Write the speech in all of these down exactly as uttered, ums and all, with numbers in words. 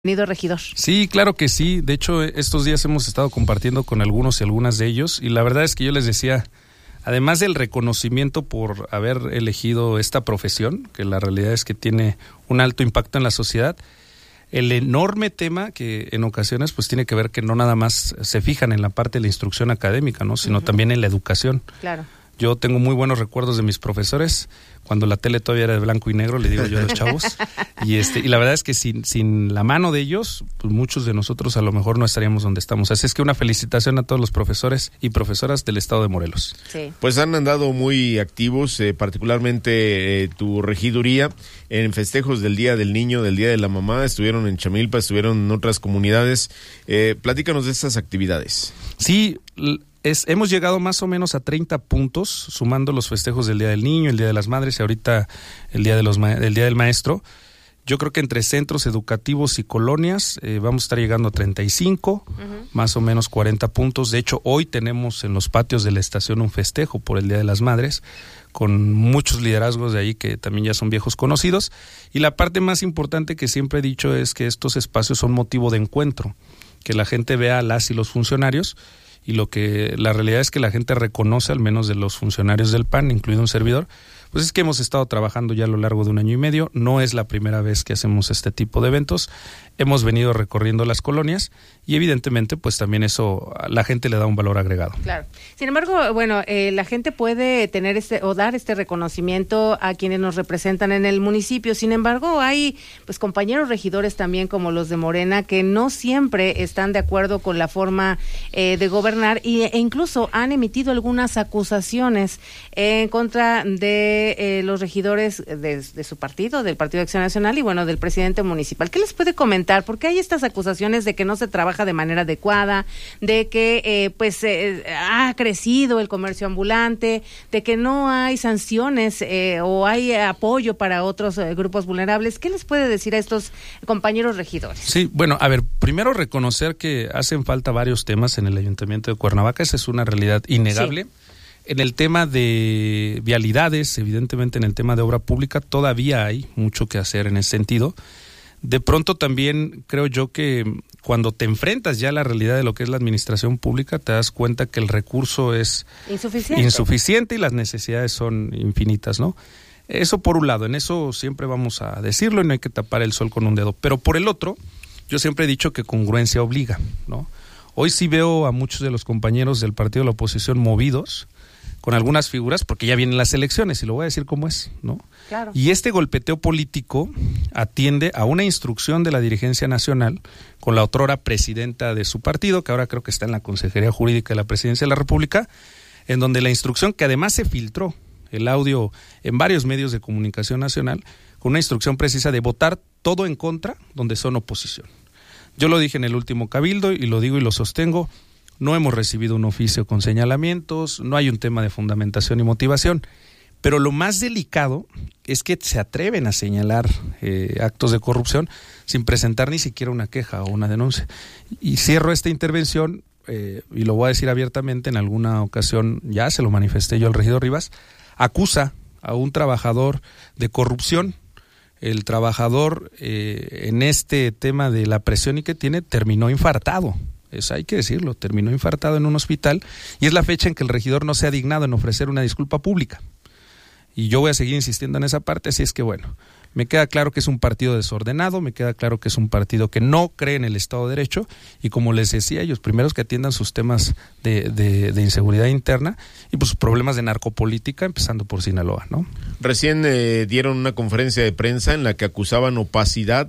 Bienvenido, regidor. Sí, claro que sí. De hecho, estos días hemos estado compartiendo con algunos y algunas de ellos, y la verdad es que yo les decía, además del reconocimiento por haber elegido esta profesión, que la realidad es que tiene un alto impacto en la sociedad, el enorme tema que en ocasiones pues tiene que ver que no nada más se fijan en la parte de la instrucción académica, ¿no? Sino uh-huh. también en la educación. Claro. Yo tengo muy buenos recuerdos de mis profesores, cuando la tele todavía era de blanco y negro, le digo yo a los chavos, y este y la verdad es que sin, sin la mano de ellos, pues muchos de nosotros a lo mejor no estaríamos donde estamos. Así es que una felicitación a todos los profesores y profesoras del estado de Morelos. Sí. Pues han andado muy activos, eh, particularmente eh, tu regiduría, en festejos del Día del Niño, del Día de la Mamá, estuvieron en Chamilpa, estuvieron en otras comunidades. Eh, platícanos de estas actividades. Sí, Es, hemos llegado más o menos a treinta puntos, sumando los festejos del Día del Niño, el Día de las Madres y ahorita el Día de los el Día del Maestro. Yo creo que entre centros educativos y colonias eh, vamos a estar llegando a treinta y cinco, uh-huh. más o menos cuarenta puntos. De hecho, hoy tenemos en los patios de la estación un festejo por el Día de las Madres, con muchos liderazgos de ahí que también ya son viejos conocidos. Y la parte más importante que siempre he dicho es que estos espacios son motivo de encuentro, que la gente vea a las y los funcionarios. Y lo que la realidad es que la gente reconoce, al menos de los funcionarios del P A N, incluido un servidor, pues es que hemos estado trabajando ya a lo largo de un año y medio. No es la primera vez que hacemos este tipo de eventos. Hemos venido recorriendo las colonias y evidentemente pues también eso a la gente le da un valor agregado. Claro. Sin embargo, bueno, eh, la gente puede tener este o dar este reconocimiento a quienes nos representan en el municipio. Sin embargo, hay pues compañeros regidores también como los de Morena que no siempre están de acuerdo con la forma eh, de gobernar y, e incluso han emitido algunas acusaciones en contra de eh, los regidores de, de su partido, del Partido de Acción Nacional y bueno, del presidente municipal. ¿Qué les puede comentar? Porque hay estas acusaciones de que no se trabaja de manera adecuada, de que eh, pues eh, ha crecido el comercio ambulante, de que no hay sanciones eh, o hay apoyo para otros eh, grupos vulnerables. ¿Qué les puede decir a estos compañeros regidores? Sí, bueno, a ver, primero reconocer que hacen falta varios temas en el Ayuntamiento de Cuernavaca, esa es una realidad innegable. Sí. En el tema de vialidades, evidentemente en el tema de obra pública, todavía hay mucho que hacer en ese sentido. De pronto también creo yo que cuando te enfrentas ya a la realidad de lo que es la administración pública, te das cuenta que el recurso es insuficiente, insuficiente y las necesidades son infinitas, ¿no? Eso por un lado, en eso siempre vamos a decirlo y no hay que tapar el sol con un dedo. Pero por el otro, yo siempre he dicho que congruencia obliga, ¿no? Hoy sí veo a muchos de los compañeros del partido de la oposición movidos con algunas figuras, porque ya vienen las elecciones, y lo voy a decir como es, ¿no? Claro. Y este golpeteo político atiende a una instrucción de la dirigencia nacional con la otrora presidenta de su partido, que ahora creo que está en la Consejería Jurídica de la Presidencia de la República, en donde la instrucción, que además se filtró el audio en varios medios de comunicación nacional, con una instrucción precisa de votar todo en contra donde son oposición. Yo lo dije en el último cabildo, y lo digo y lo sostengo, no hemos recibido un oficio con señalamientos, no hay un tema de fundamentación y motivación, pero lo más delicado es que se atreven a señalar eh, actos de corrupción sin presentar ni siquiera una queja o una denuncia. Y cierro esta intervención, eh, y lo voy a decir abiertamente, en alguna ocasión ya se lo manifesté yo al regidor Rivas, acusa a un trabajador de corrupción. El trabajador eh, en este tema de la presión y que tiene terminó infartado. Eso hay que decirlo, terminó infartado en un hospital y es la fecha en que el regidor no se ha dignado en ofrecer una disculpa pública. Y yo voy a seguir insistiendo en esa parte, así es que bueno, me queda claro que es un partido desordenado, me queda claro que es un partido que no cree en el Estado de Derecho y como les decía, ellos primeros que atiendan sus temas de, de, de inseguridad interna y pues sus problemas de narcopolítica, empezando por Sinaloa, ¿no? Recién eh, dieron una conferencia de prensa en la que acusaban opacidad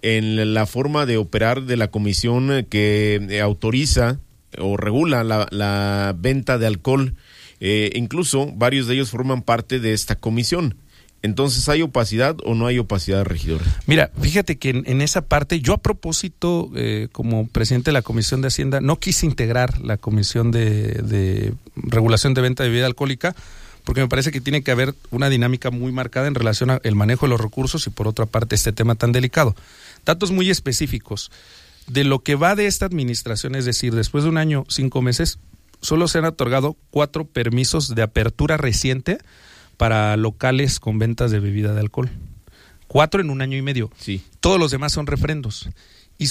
en la forma de operar de la comisión que eh, autoriza o regula la, la venta de alcohol. Eh, incluso varios de ellos forman parte de esta comisión. Entonces, ¿hay opacidad o no hay opacidad, regidor? Mira, fíjate que en, en esa parte, yo a propósito, eh, como presidente de la Comisión de Hacienda, no quise integrar la Comisión de, de Regulación de Venta de Bebida Alcohólica, porque me parece que tiene que haber una dinámica muy marcada en relación al manejo de los recursos y por otra parte este tema tan delicado. Datos muy específicos. De lo que va de esta administración, es decir, después de un año, cinco meses, solo se han otorgado cuatro permisos de apertura reciente para locales con ventas de bebida de alcohol. Cuatro en un año y medio. Sí. Todos los demás son refrendos.